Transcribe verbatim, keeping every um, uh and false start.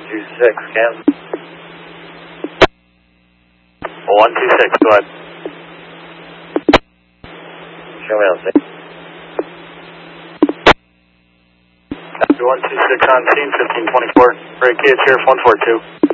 one two six, Cam. one two six, go ahead. Show me on scene. Copy one two six on scene, fifteen twenty-four. Break key, it's here, one four two.